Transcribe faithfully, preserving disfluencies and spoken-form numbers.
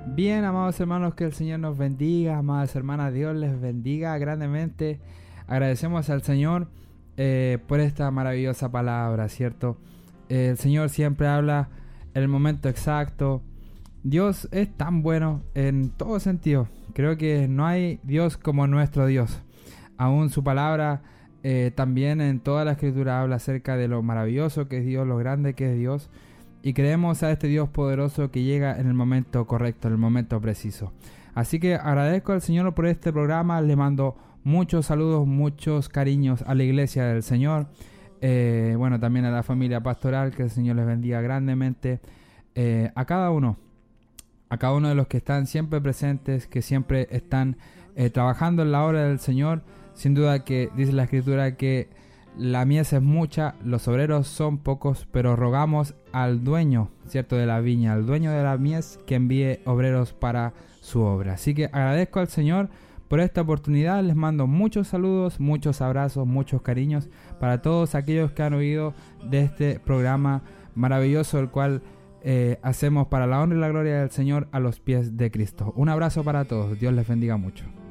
Bien, amados hermanos, que el Señor nos bendiga, amadas hermanas, Dios les bendiga grandemente. Agradecemos al Señor eh, por esta maravillosa palabra, ¿cierto? Eh, el Señor siempre habla en el momento exacto. Dios es tan bueno en todo sentido. Creo que no hay Dios como nuestro Dios. Aún su palabra eh, también en toda la escritura habla acerca de lo maravilloso que es Dios, lo grande que es Dios. Y creemos a este Dios poderoso que llega en el momento correcto, en el momento preciso. Así que agradezco al Señor por este programa. Le mando muchos saludos, muchos cariños a la iglesia del Señor. Eh, bueno, también a la familia pastoral. Que el Señor les bendiga grandemente. Eh, a cada uno. A cada uno de los que están siempre presentes, que siempre están eh, trabajando en la obra del Señor. Sin duda que dice la Escritura que la mies es mucha, los obreros son pocos, pero rogamos al dueño, cierto, de la viña, al dueño de la mies, que envíe obreros para su obra. Así que agradezco al Señor por esta oportunidad. Les mando muchos saludos, muchos abrazos, muchos cariños para todos aquellos que han oído de este programa maravilloso, el cual eh, hacemos para la honra y la gloria del Señor a los pies de Cristo. Un abrazo para todos. Dios les bendiga mucho.